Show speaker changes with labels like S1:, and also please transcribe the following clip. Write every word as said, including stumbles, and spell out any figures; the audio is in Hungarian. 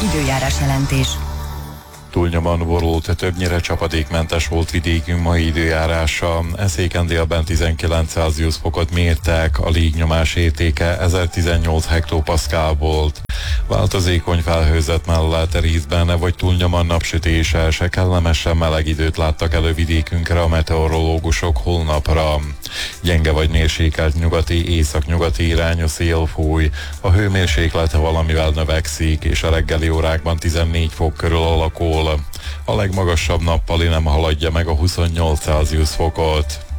S1: Időjárás jelentés.
S2: Túlnyomóan borult, többnyire csapadékmentes volt vidékünk mai időjárása. Eszéken délben tizenkilenc Celsius fokot mértek, a légnyomás értéke ezertizennyolc hektopaszkál volt. Változékony felhőzet mellett részben vagy túlnyomóan napsütéssel se kellemesen meleg időt láttak elő vidékünkre a meteorológusok holnapra. Gyenge vagy mérsékelt nyugati, északnyugati irányú szél fúj, a hőmérséklet valamivel növekszik, és a reggeli órákban tizennégy fok körül alakul. A legmagasabb nappali nem haladja meg a huszonnyolc Celsius fokot.